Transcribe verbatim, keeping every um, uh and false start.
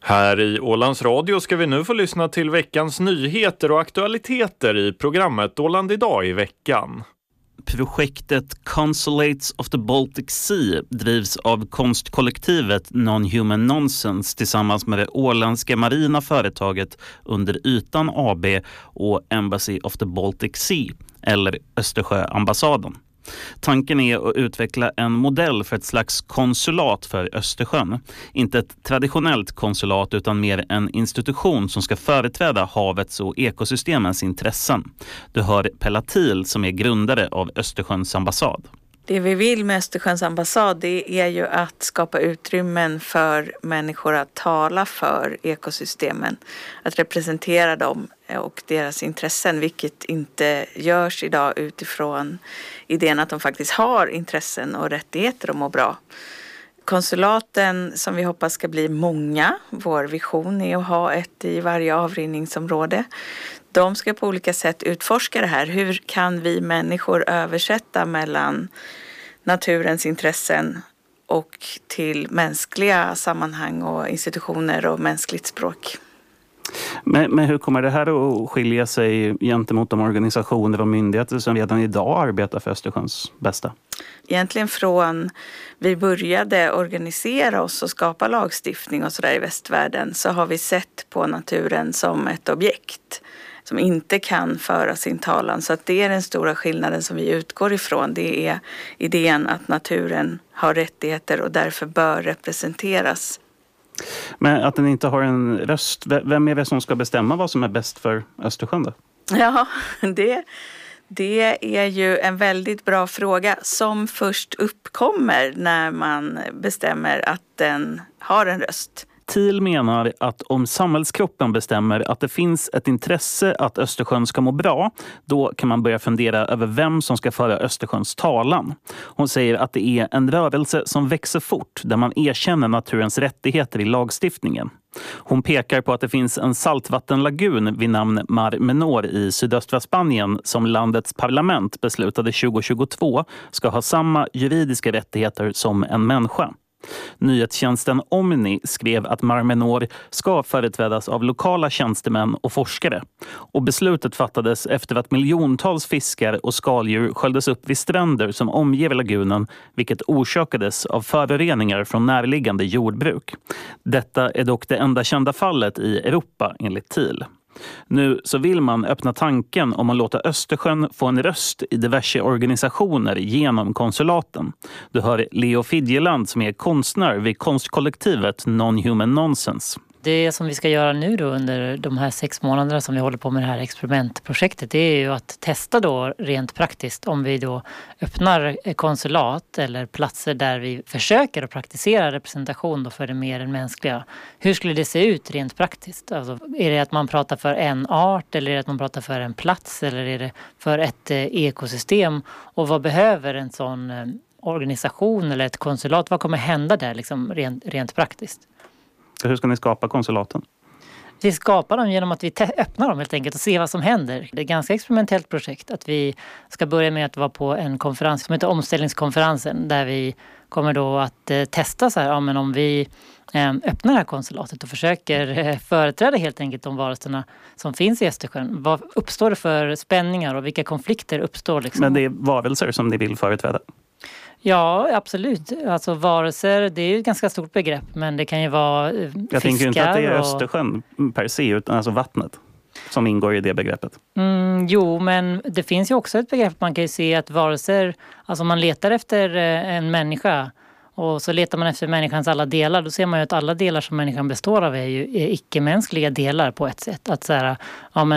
Här i Ålands Radio ska vi nu få lyssna till veckans nyheter och aktualiteter i programmet Åland idag i veckan. Projektet Consulates of the Baltic Sea drivs av konstkollektivet Non-Human Nonsense tillsammans med det åländska marina företaget Under Ytan A B och Embassy of the Baltic Sea, eller Östersjöambassaden. Tanken är att utveckla en modell för ett slags konsulat för Östersjön. Inte ett traditionellt konsulat utan mer en institution som ska företräda havets och ekosystemens intressen. Du hör Pella Thiel som är grundare av Östersjöns ambassad. Det vi vill med Östersjöns ambassad det är ju att skapa utrymmen för människor att tala för ekosystemen. Att representera dem och deras intressen, vilket inte görs idag utifrån idén att de faktiskt har intressen och rättigheter och mår bra. Konsulaten som vi hoppas ska bli många, vår vision är att ha ett i varje avrinningsområde. De ska på olika sätt utforska det här. Hur kan vi människor översätta mellan naturens intressen och till mänskliga sammanhang och institutioner och mänskligt språk? Men, men hur kommer det här att skilja sig gentemot de organisationer och myndigheter som redan idag arbetar för Östersjöns bästa? Egentligen från vi började organisera oss och skapa lagstiftning och sådär i västvärlden så har vi sett på naturen som ett objekt som inte kan föra sin talan. Så att det är den stora skillnaden som vi utgår ifrån. Det är idén att naturen har rättigheter och därför bör representeras. Men att den inte har en röst, vem är det som ska bestämma vad som är bäst för Östersjön då? Ja, det, det är ju en väldigt bra fråga som först uppkommer när man bestämmer att den har en röst. Thiel menar att om samhällskroppen bestämmer att det finns ett intresse att Östersjön ska må bra, då kan man börja fundera över vem som ska föra Östersjöns talan. Hon säger att det är en rörelse som växer fort där man erkänner naturens rättigheter i lagstiftningen. Hon pekar på att det finns en saltvattenlagun vid namn Mar Menor i sydöstra Spanien som landets parlament beslutade tjugo tjugotvå ska ha samma juridiska rättigheter som en människa. Nyhetstjänsten Omni skrev att Mar Menor ska företrädas av lokala tjänstemän och forskare. Och beslutet fattades efter att miljontals fiskar och skaldjur sköljdes upp vid stränder som omger lagunen, vilket orsakades av föroreningar från närliggande jordbruk. Detta är dock det enda kända fallet i Europa enligt Thiel. Nu så vill man öppna tanken om att låta Östersjön få en röst i diverse organisationer genom konsulaten. Du hör Leo Fidjeland som är konstnär vid konstkollektivet Non-Human Nonsense. Det som vi ska göra nu då under de här sex månaderna som vi håller på med det här experimentprojektet, det är ju att testa då rent praktiskt om vi då öppnar konsulat eller platser där vi försöker att praktisera representation då för det mer än mänskliga. Hur skulle det se ut rent praktiskt? Alltså, är det att man pratar för en art eller är det att man pratar för en plats eller är det för ett eh, ekosystem? Och vad behöver en sån eh, organisation eller ett konsulat? Vad kommer hända där liksom rent, rent praktiskt? Hur ska ni skapa konsulaten? Vi skapar dem genom att vi te- öppnar dem helt enkelt och ser vad som händer. Det är ett ganska experimentellt projekt att vi ska börja med att vara på en konferens som heter Omställningskonferensen där vi kommer då att eh, testa så här, ja, men om vi eh, öppnar det här konsulatet och försöker eh, företräda helt enkelt de varelserna som finns i Östersjön. Vad uppstår det för spänningar och vilka konflikter uppstår? Liksom? Men det är varelser som ni vill företräda? Ja, absolut. Alltså varelser, det är ju ett ganska stort begrepp, men det kan ju vara eh, fiskar. Jag tänker inte att det är och... Östersjön per se, utan alltså vattnet som ingår i det begreppet. Mm, jo, men det finns ju också ett begrepp. Man kan ju se att varelser, alltså man letar efter eh, en människa och så letar man efter människans alla delar. Då ser man ju att alla delar som människan består av är ju är icke-mänskliga delar på ett sätt. Att så här, ja, men